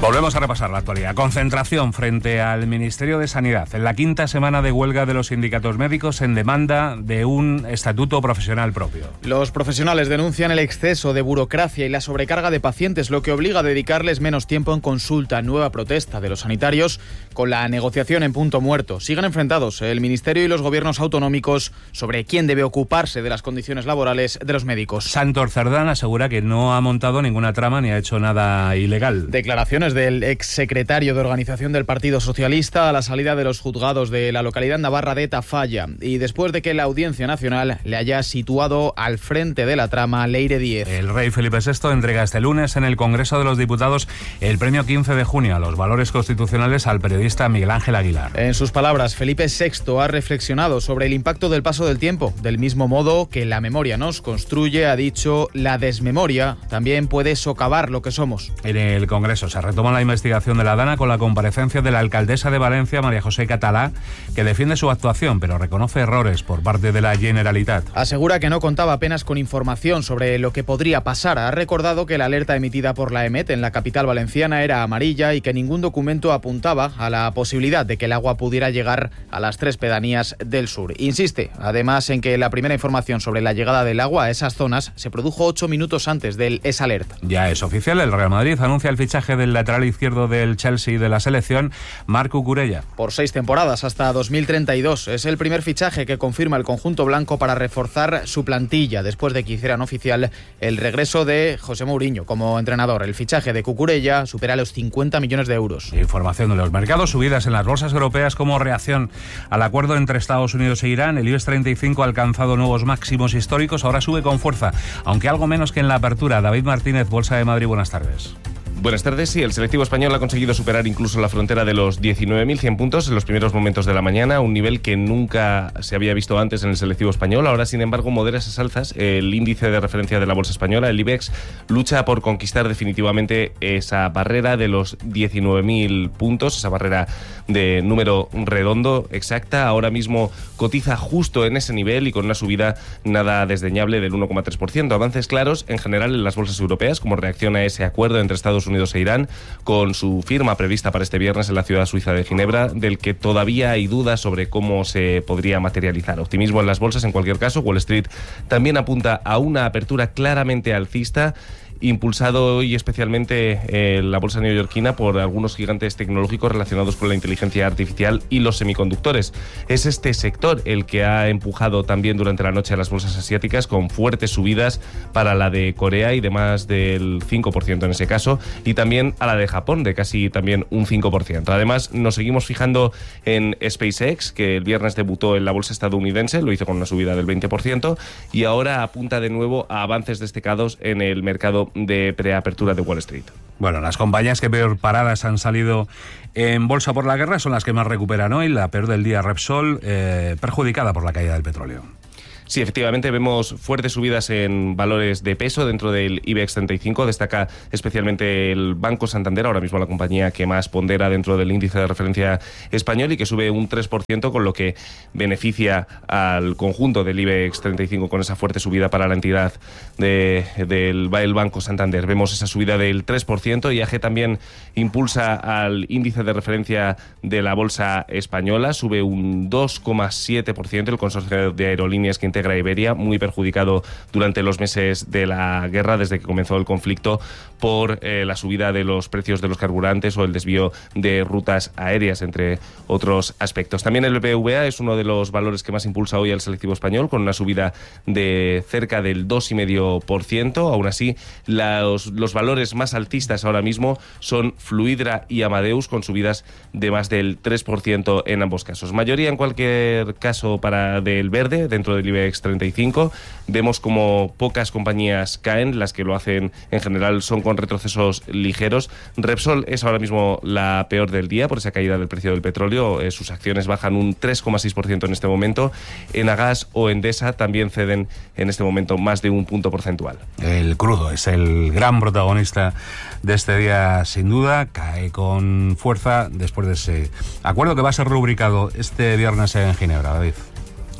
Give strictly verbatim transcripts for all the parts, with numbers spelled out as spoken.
Volvemos a repasar la actualidad. Concentración frente al Ministerio de Sanidad en la quinta semana de huelga de los sindicatos médicos en demanda de un estatuto profesional propio. Los profesionales denuncian el exceso de burocracia y la sobrecarga de pacientes, lo que obliga a dedicarles menos tiempo en consulta. Nueva protesta de los sanitarios con la negociación en punto muerto. Siguen enfrentados el Ministerio y los gobiernos autonómicos sobre quién debe ocuparse de las condiciones laborales de los médicos. Santos Cerdán asegura que no ha montado ninguna trama ni ha hecho nada ilegal. Declaraciones del exsecretario de Organización del Partido Socialista a la salida de los juzgados de la localidad navarra de Tafalla y después de que la Audiencia Nacional le haya situado al frente de la trama Leire Díez. El rey Felipe sexto entrega este lunes en el Congreso de los Diputados el premio quince de junio a los valores constitucionales al periodista Miguel Ángel Aguilar. En sus palabras, Felipe sexto ha reflexionado sobre el impacto del paso del tiempo. Del mismo modo que la memoria nos construye, ha dicho, la desmemoria también puede socavar lo que somos. En el Congreso se retoma la investigación de la Dana con la comparecencia de la alcaldesa de Valencia, María José Catalá, que defiende su actuación, pero reconoce errores por parte de la Generalitat. Asegura que no contaba apenas con información sobre lo que podría pasar. Ha recordado que la alerta emitida por la EMET en la capital valenciana era amarilla y que ningún documento apuntaba a la posibilidad de que el agua pudiera llegar a las tres pedanías del sur. Insiste, además, en que la primera información sobre la llegada del agua a esas zonas se produjo ocho minutos antes del Es Alert. Ya es oficial, el Real Madrid anuncia el fichaje del lateral izquierdo del Chelsea y de la selección, Marc Cucurella. Por seis temporadas hasta dos mil treinta y dos. Es el primer fichaje que confirma el conjunto blanco para reforzar su plantilla después de que hicieran oficial el regreso de José Mourinho como entrenador. El fichaje de Cucurella supera los cincuenta millones de euros. Información de los mercados, subidas en las bolsas europeas como reacción al acuerdo entre Estados Unidos e Irán. El IBEX treinta y cinco ha alcanzado nuevos máximos históricos, ahora sube con fuerza, aunque algo menos que en la apertura. David Martínez, Bolsa de Madrid, buenas tardes. Buenas tardes. Sí, el selectivo español ha conseguido superar incluso la frontera de los diecinueve mil cien puntos en los primeros momentos de la mañana, un nivel que nunca se había visto antes en el selectivo español. Ahora, sin embargo, modera esas alzas. El índice de referencia de la bolsa española, el IBEX, lucha por conquistar definitivamente esa barrera de los diecinueve mil puntos, esa barrera de número redondo exacta. Ahora mismo cotiza justo en ese nivel y con una subida nada desdeñable del uno coma tres por ciento. Avances claros en general en las bolsas europeas como reacción a ese acuerdo entre Estados Unidos e Irán, con su firma prevista para este viernes en la ciudad suiza de Ginebra, del que todavía hay dudas sobre cómo se podría materializar. Optimismo en las bolsas, en cualquier caso. Wall Street también apunta a una apertura claramente alcista, impulsado hoy especialmente eh, la bolsa neoyorquina por algunos gigantes tecnológicos relacionados con la inteligencia artificial y los semiconductores. Es este sector el que ha empujado también durante la noche a las bolsas asiáticas, con fuertes subidas para la de Corea y de más del cinco por ciento en ese caso, y también a la de Japón de casi también un cinco por ciento. Además, nos seguimos fijando en SpaceX, que el viernes debutó en la bolsa estadounidense, lo hizo con una subida del veinte por ciento y ahora apunta de nuevo a avances destacados en el mercado de preapertura de Wall Street. Bueno, las compañías que peor paradas han salido en bolsa por la guerra son las que más recuperan hoy. La peor del día, Repsol, eh, perjudicada por la caída del petróleo. Sí, efectivamente vemos fuertes subidas en valores de peso dentro del IBEX treinta y cinco. Destaca especialmente el Banco Santander, ahora mismo la compañía que más pondera dentro del índice de referencia español y que sube un tres por ciento, con lo que beneficia al conjunto del IBEX treinta y cinco con esa fuerte subida para la entidad de, del el Banco Santander. Vemos esa subida del tres por ciento. I A G también impulsa al índice de referencia de la bolsa española, sube un dos coma siete por ciento. El consorcio de aerolíneas que integra Iberia, muy perjudicado durante los meses de la guerra, desde que comenzó el conflicto, por eh, la subida de los precios de los carburantes o el desvío de rutas aéreas, entre otros aspectos. También el B B V A es uno de los valores que más impulsa hoy al selectivo español, con una subida de cerca del dos coma cinco por ciento. Aún así, los, los valores más altistas ahora mismo son Fluidra y Amadeus, con subidas de más del tres por ciento en ambos casos. Mayoría, en cualquier caso, para del verde, dentro del IBEX treinta y cinco. Vemos como pocas compañías caen, las que lo hacen en general son con retrocesos ligeros. Repsol es ahora mismo la peor del día por esa caída del precio del petróleo. Eh, sus acciones bajan un tres coma seis por ciento en este momento. Enagas o Endesa también ceden en este momento más de un punto porcentual. El crudo es el gran protagonista de este día, sin duda. Cae con fuerza después de ese acuerdo que va a ser rubricado este viernes en Ginebra, David.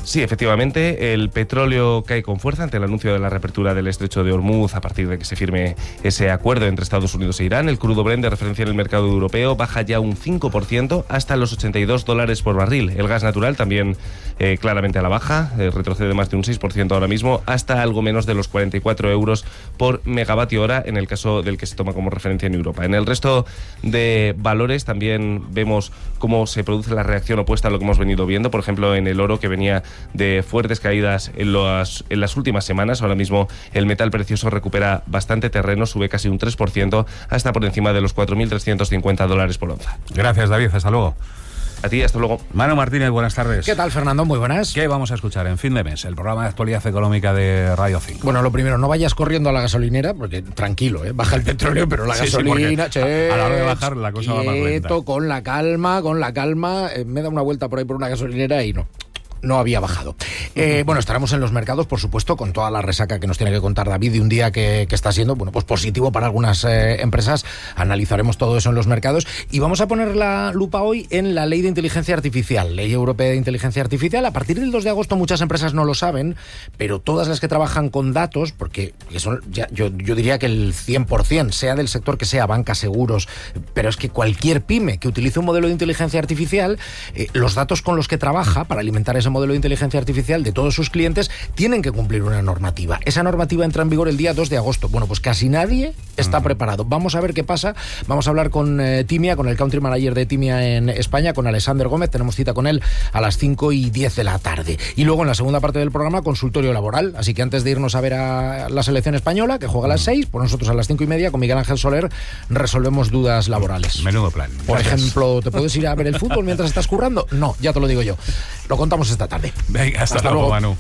Sí, efectivamente, el petróleo cae con fuerza ante el anuncio de la reapertura del estrecho de Hormuz a partir de que se firme ese acuerdo entre Estados Unidos e Irán. El crudo Brent de referencia en el mercado europeo baja ya un cinco por ciento hasta los ochenta y dos dólares por barril. El gas natural también eh, claramente a la baja, eh, retrocede más de un seis por ciento ahora mismo hasta algo menos de los cuarenta y cuatro euros por megavatio hora en el caso del que se toma como referencia en Europa. En el resto de valores también vemos cómo se produce la reacción opuesta a lo que hemos venido viendo, por ejemplo en el oro, que venía de fuertes caídas en, los, en las últimas semanas. Ahora mismo el metal precioso recupera bastante terreno, sube casi un tres por ciento hasta por encima de los cuatro mil trescientos cincuenta dólares por onza. Gracias, David, hasta luego. A ti, hasta luego. Manu Martínez, buenas tardes. ¿Qué tal, Fernando? Muy buenas. ¿Qué vamos a escuchar en Fin de Mes, el programa de actualidad económica de Radio cinco? Bueno, lo primero, no vayas corriendo a la gasolinera, porque tranquilo, ¿eh? Baja el petróleo, pero la Sí, sí, gasolina... porque che, a la hora de bajar la cosa va más lenta. quieto, con la calma, con la calma. Eh, me he dado una vuelta por ahí por una gasolinera y no... no había bajado. Eh, bueno, estaremos en los mercados, por supuesto, con toda la resaca que nos tiene que contar David de un día que, que está siendo, bueno, pues positivo para algunas eh, empresas. Analizaremos todo eso en los mercados y vamos a poner la lupa hoy en la Ley de Inteligencia Artificial, Ley Europea de Inteligencia Artificial. A partir del dos de agosto muchas empresas no lo saben, pero todas las que trabajan con datos, porque son, ya, yo, yo diría que el cien por ciento, sea del sector que sea, banca, seguros, pero es que cualquier pyme que utilice un modelo de inteligencia artificial, eh, los datos con los que trabaja para alimentar ese modelo de inteligencia artificial de todos sus clientes tienen que cumplir una normativa. Esa normativa entra en vigor el día dos de agosto. Bueno, pues casi nadie está uh-huh. preparado. Vamos a ver qué pasa. Vamos a hablar con eh, Timia, con el country manager de Timia en España, con Alexander Gómez. Tenemos cita con él a las cinco y diez de la tarde. Y luego en la segunda parte del programa, consultorio laboral. Así que antes de irnos a ver a la selección española, que juega a las seis, por nosotros a las cinco y media, con Miguel Ángel Soler, resolvemos dudas laborales. Menudo plan. Por Gracias. ejemplo, ¿te puedes ir a ver el fútbol mientras estás currando? No, ya te lo digo yo. Lo contamos esta tarde. Venga, hasta, hasta luego, Manu.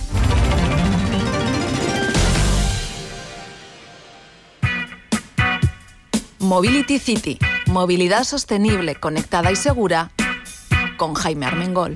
Mobility City, movilidad sostenible, conectada y segura, con Jaime Armengol.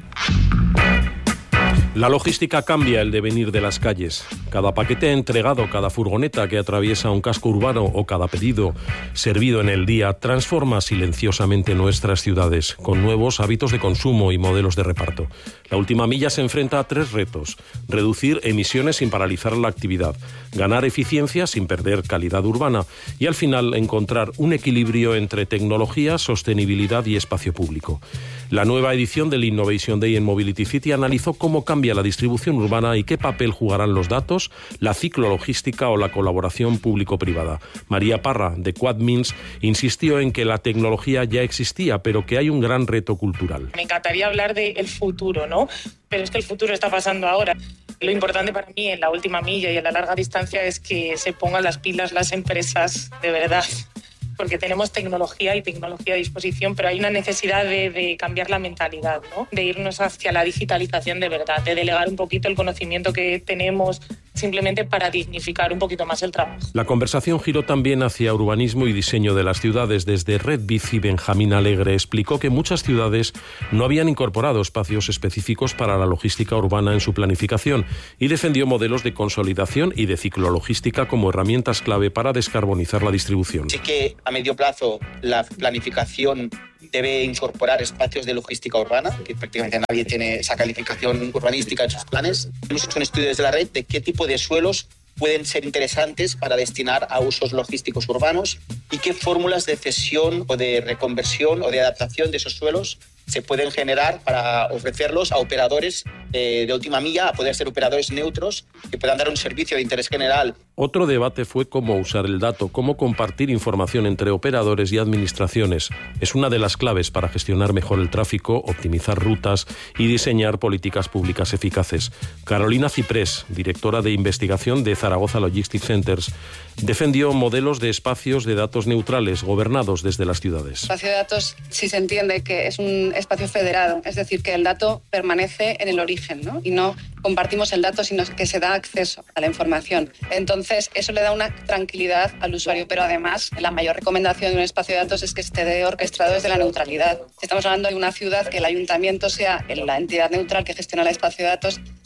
La logística cambia el devenir de las calles. Cada paquete entregado, cada furgoneta que atraviesa un casco urbano o cada pedido servido en el día transforma silenciosamente nuestras ciudades con nuevos hábitos de consumo y modelos de reparto. La última milla se enfrenta a tres retos: reducir emisiones sin paralizar la actividad, ganar eficiencia sin perder calidad urbana y al final encontrar un equilibrio entre tecnología, sostenibilidad y espacio público. La nueva edición del Innovation Day en Mobility City analizó cómo cambia la distribución urbana y qué papel jugarán los datos, la ciclologística o la colaboración público-privada. María Parra, de Quadmeans, insistió en que la tecnología ya existía, pero que hay un gran reto cultural. Me encantaría hablar del futuro, ¿no? Pero es que el futuro está pasando ahora. Lo importante para mí en la última milla y en la larga distancia es que se pongan las pilas las empresas de verdad. Porque tenemos tecnología y tecnología a disposición, pero hay una necesidad de, de cambiar la mentalidad, ¿no? De irnos hacia la digitalización de verdad, de delegar un poquito el conocimiento que tenemos simplemente para dignificar un poquito más el trabajo. La conversación giró también hacia urbanismo y diseño de las ciudades. Desde Red Bici, Benjamín Alegre explicó que muchas ciudades no habían incorporado espacios específicos para la logística urbana en su planificación y defendió modelos de consolidación y de ciclologística como herramientas clave para descarbonizar la distribución. Sí que a medio plazo la planificación debe incorporar espacios de logística urbana, que prácticamente nadie tiene esa calificación urbanística en sus planes. Hemos hecho un estudio desde la red de qué tipo de suelos pueden ser interesantes para destinar a usos logísticos urbanos y qué fórmulas de cesión o de reconversión o de adaptación de esos suelos se pueden generar para ofrecerlos a operadores eh, de última milla, a poder ser operadores neutros que puedan dar un servicio de interés general. Otro debate fue cómo usar el dato, cómo compartir información entre operadores y administraciones. Es una de las claves para gestionar mejor el tráfico, optimizar rutas y diseñar políticas públicas eficaces. Carolina Ciprés, directora de investigación de Zaragoza Logistic Centers, defendió modelos de espacios de datos neutrales, gobernados desde las ciudades. El espacio de datos, si se entiende que es un espacio federado, es decir, que el dato permanece en el origen, ¿no? Y no compartimos el dato, sino que se da acceso a la información. Entonces, eso le da una tranquilidad al usuario, pero además, la mayor recomendación de un espacio de datos es que esté orquestado desde la neutralidad. Si estamos hablando de una ciudad, que el ayuntamiento sea la entidad neutral que gestiona el espacio de datos,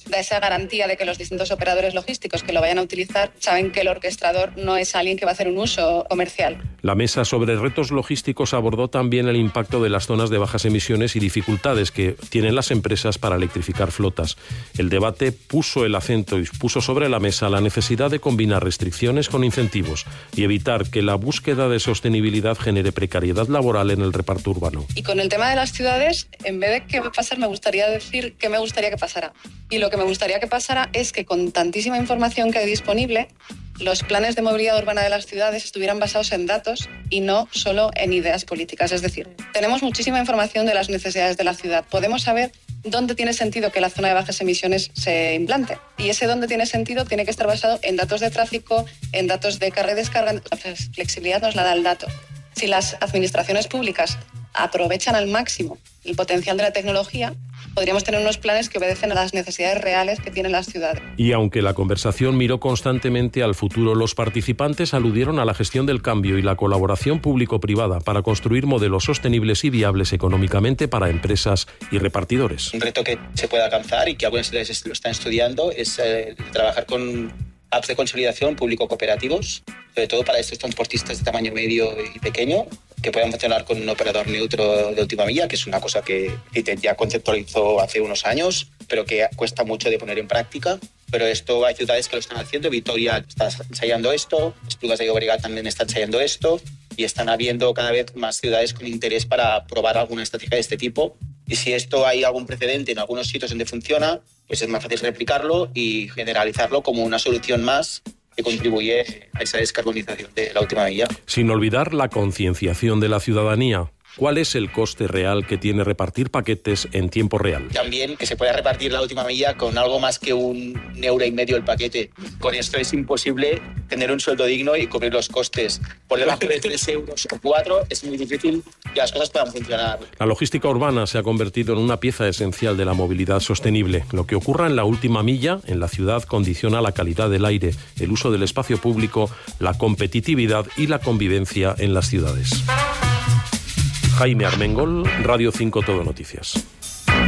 da esa garantía de que los distintos operadores logísticos que lo vayan a utilizar saben que el orquestador no es alguien que va a hacer un uso comercial. La mesa sobre retos logísticos abordó también el impacto de las zonas de bajas emisiones y dificultades que tienen las empresas para electrificar flotas. El debate puso el acento y puso sobre la mesa la necesidad de combinar restricciones con incentivos y evitar que la búsqueda de sostenibilidad genere precariedad laboral en el reparto urbano. Y con el tema de las ciudades, en vez de qué va a pasar, me gustaría decir qué me gustaría que pasara. Y lo que me gustaría que pasara es que con tantísima información que hay disponible, los planes de movilidad urbana de las ciudades estuvieran basados en datos y no solo en ideas políticas. Es decir, tenemos muchísima información de las necesidades de la ciudad. Podemos saber dónde tiene sentido que la zona de bajas emisiones se implante. Y ese dónde tiene sentido tiene que estar basado en datos de tráfico, en datos de carga y descarga. La flexibilidad nos la da el dato. Si las administraciones públicas aprovechan al máximo el potencial de la tecnología, podríamos tener unos planes que obedecen a las necesidades reales que tienen las ciudades. Y aunque la conversación miró constantemente al futuro, los participantes aludieron a la gestión del cambio y la colaboración público-privada para construir modelos sostenibles y viables económicamente para empresas y repartidores. Un reto que se puede alcanzar y que algunas ciudades lo están estudiando es eh, trabajar con apps de consolidación público-cooperativos, sobre todo para estos transportistas de tamaño medio y pequeño, que puedan funcionar con un operador neutro de última milla, que es una cosa que I T E ya conceptualizó hace unos años, pero que cuesta mucho de poner en práctica. Pero esto hay ciudades que lo están haciendo. Vitoria está ensayando esto, Esplugas de Llobregat también está ensayando esto, y están habiendo cada vez más ciudades con interés para probar alguna estrategia de este tipo. Y si esto hay algún precedente en algunos sitios donde funciona, pues es más fácil replicarlo y generalizarlo como una solución más que contribuye a esa descarbonización de la última milla. Sin olvidar la concienciación de la ciudadanía. ¿Cuál es el coste real que tiene repartir paquetes en tiempo real? También que se pueda repartir la última milla con algo más que un euro y medio el paquete. Con esto es imposible tener un sueldo digno y cubrir los costes. Por debajo de tres euros o cuatro es muy difícil que las cosas puedan funcionar. La logística urbana se ha convertido en una pieza esencial de la movilidad sostenible. Lo que ocurra en la última milla en la ciudad condiciona la calidad del aire, el uso del espacio público, la competitividad y la convivencia en las ciudades. Jaime Armengol, Radio cinco Todo Noticias.